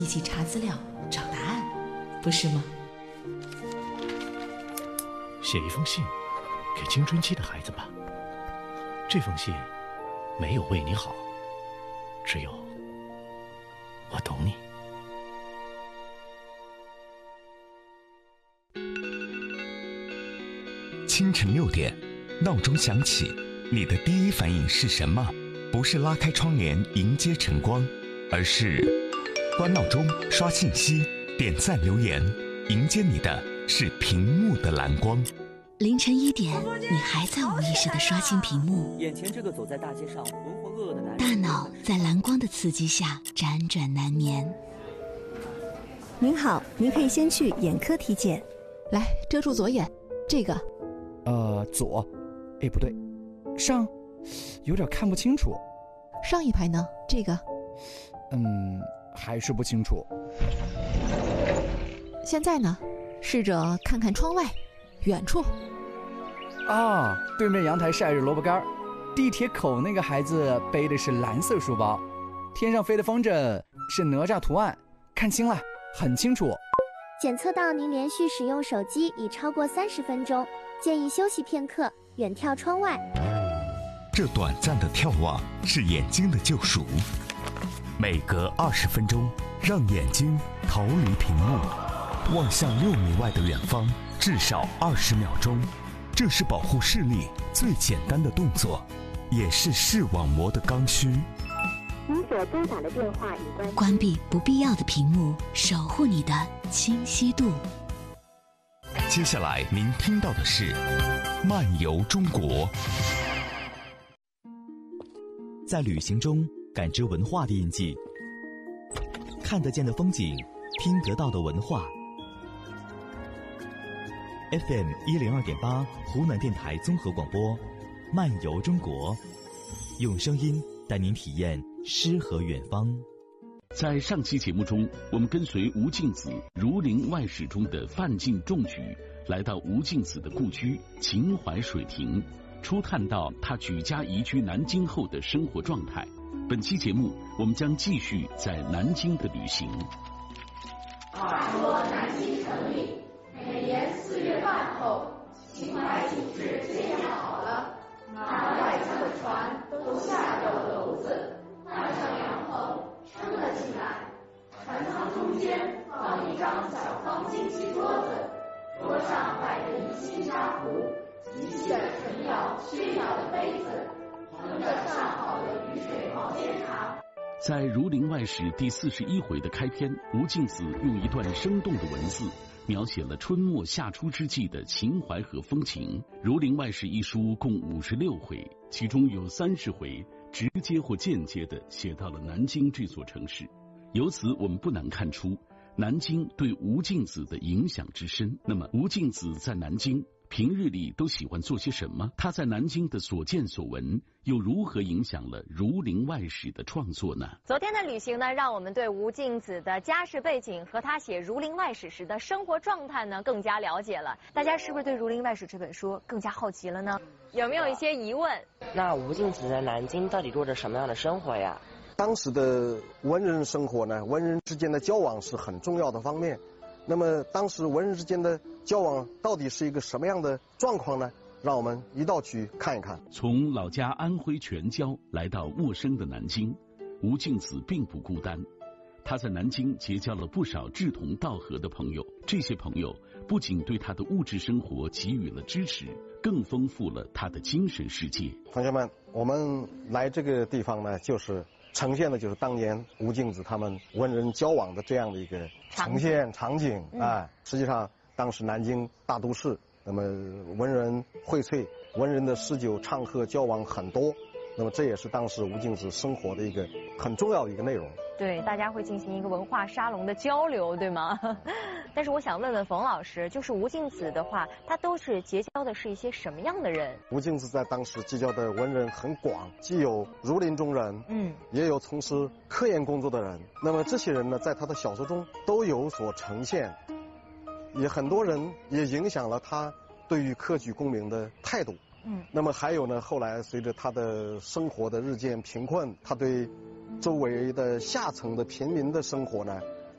一起查资料找答案，不是吗？ 写一封信给青春期的孩子吧。这封信没有为你好，只有我懂你。 清晨6点，闹钟响起，你的第一反应是什么？不是拉开窗帘迎接晨光，而是关闹钟、刷信息、点赞留言，迎接你的是屏幕的蓝光。 凌晨1点，你还在无意识地刷新屏幕， 眼前这个走在大街上浑浑噩噩的男人， 大脑在蓝光的刺激下辗转难眠。 您好，您可以先去眼科体检。 来，遮住左眼，这个。 左，哎，不对，上，有点看不清楚。 上一排呢？这个。 还是不清楚。 现在呢？试着看看窗外，远处。 啊，对面阳台晒着萝卜干，地铁口那个孩子背的是蓝色书包，天上飞的风筝是哪吒图案，看清了，很清楚。 检测到您连续使用手机已超过30分钟，建议休息片刻，远眺窗外。 这短暂的眺望是眼睛的救赎，每隔20分钟，让眼睛逃离屏幕，望向6米外的远方，至少20秒钟。这是保护视力最简单的动作，也是视网膜的刚需。 您所拨打的电话已关闭不必要的屏幕，守护你的清晰度。 接下来您听到的是漫游中国。 在旅行中感知文化的印记，看得见的风景，听得到的文化。FM 102.8湖南电台综合广播，漫游中国，用声音带您体验诗和远方。 在上期节目中，我们跟随吴敬梓《儒林外史》中的范进中举，来到吴敬梓的故居秦淮水亭，初探到他举家移居南京后的生活状态。本期节目，我们将继续在南京的旅行。 话说南京城里，每年4月半后，秦淮景致渐渐好了，那外江的船都下到了楼子，搬上凉棚，撑了起来。船舱中间放一张小方金漆桌子，桌上摆着一新茶壶，极细的陈窑削掉的杯子，横着上好的雨水毛尖茶。 在《儒林外史》第41回的开篇，吴敬梓用一段生动的文字描写了春末夏初之际的秦淮河风情。《儒林外史》一书共56回，其中有30回直接或间接地写到了南京这座城市。由此我们不难看出南京对吴敬梓的影响之深。那么吴敬梓在南京平日里都喜欢做些什么？他在南京的所见所闻又如何影响了《儒林外史》的创作呢？ 昨天的旅行呢，让我们对吴敬梓的家世背景和他写《儒林外史》时的生活状态呢更加了解了。大家是不是对《儒林外史》这本书更加好奇了呢？有没有一些疑问？ 那吴敬梓在南京到底过着什么样的生活呀？ 当时的文人生活呢，文人之间的交往是很重要的方面。那么当时文人之间的交往到底是一个什么样的状况呢？让我们一道去看一看。 从老家安徽全椒来到陌生的南京，吴敬梓并不孤单。他在南京结交了不少志同道合的朋友，这些朋友不仅对他的物质生活给予了支持，更丰富了他的精神世界。 同学们，我们来这个地方呢，就是呈现的就是当年吴敬梓他们文人交往的这样的一个呈现场景啊。实际上当时南京大都市，那么文人荟萃，文人的诗酒唱和交往很多，那么这也是当时吴敬梓生活的一个很重要的一个内容。 对，大家会进行一个文化沙龙的交流，对吗？但是我想问问冯老师，就是吴敬梓的话，他都是结交的是一些什么样的人？ 吴敬梓在当时结交的文人很广，既有儒林中人，也有从事科研工作的人。那么这些人呢，在他的小说中都有所呈现，也很多人也影响了他对于科举功名的态度。那么还有呢，后来随着他的生活的日渐贫困，他对周围的下层的平民的生活呢，